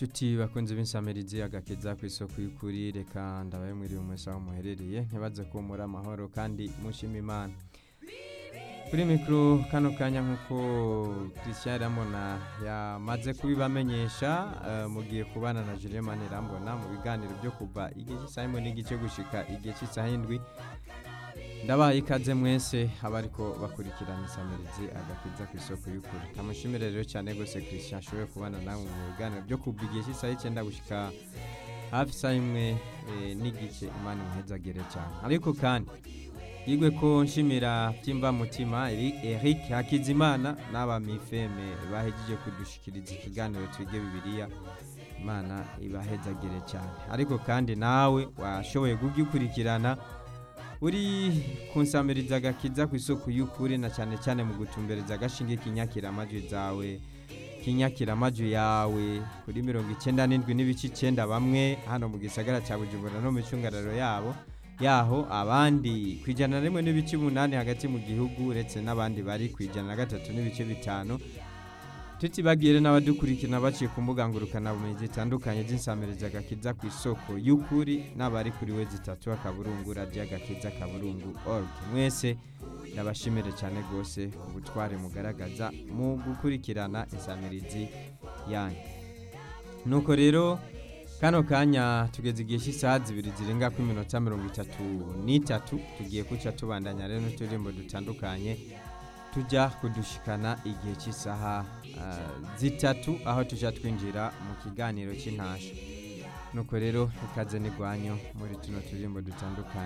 Chuti bakunze b'insamirizi agakeza ku isoko y'ukuri reka ndabaye muri umwe saho muherereye ntibaze ko muri amahoro kandi mushima Imana. Kuri mikro kano kanya nkuko Christian Ramona yamaze kubibamenyesha mugiye kubana na Julien Manirambona mu biganiro byo kuva igihe cy'isahimo n'igice gushika igihe cy'isahindwi. Ndabaye ikaze mwese abariko bakurikirana insamirizi agakeza ku isoko y'ukuri. Tamushimire rero cyane gose Christian ashoboye kubana nawe mu biganiro byo kuva igihe cy'isaha 9 gushika hafi saa 1 n'igice Imana imuhezagire cyane. Ariko kandi yigwe ko nshimira timba mutima Eric Hakizimana n'aba mifeme bahejeje kudushikiriza ikiganiro twige Bibiliya. Imana ibahezagire cyane. Ariko kandi nawe washoboye kugikurikirana uri kunsamiriza gakiza ku isoko y'ukuri na cyane cyane mu gutumbereza gashinge kinyakira amajwi zawe kinyakira amajwi yawe kuri 97 n'ibice 9 bamwe hano mu gisagara cya Bujumbura no mu cyungararo yaho abandi kwijana rimwe n'ibice 8 hagati mu gihugu uretse n'abandi bari kwijana 3 n'ibice 5 tutibagire n'abadukurikirana baciye ku mbuga ngurukana bumenyi zitandukanye z'insamiriza gakiza ku isoko y'ukuri n'abari kuri we zitatu akaburungu radio gakiza kaburungu org. Mwese ndabashimire cyane gose ubutware mugaragaza mu gukurikirana insamirizi yanyu. Nuko rero kano kanya tugeze igihe cy'isaha 2 zirenga ku minota 33 tugiye kuca tubandanya rero n'uturimbo dutandukanye tujya kudushikana igihe cy'isaha 3 aho tujya twinjira mu kiganiro cy'intasho. Nuko rero ikaze n'igwanyo muri tuno turimbo dutandukanye.